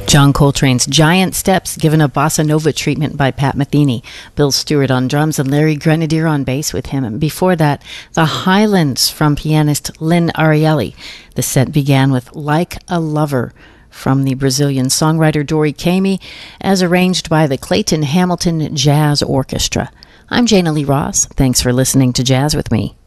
John Coltrane's Giant Steps, given a bossa nova treatment by Pat Metheny. Bill Stewart on drums and Larry Grenadier on bass with him. And before that, The Highlands from pianist Lynn Ariely. The set began with Like a Lover from the Brazilian songwriter Dori Caymmi, as arranged by the Clayton Hamilton Jazz Orchestra. I'm Jana Lee Ross. Thanks for listening to Jazz with Me.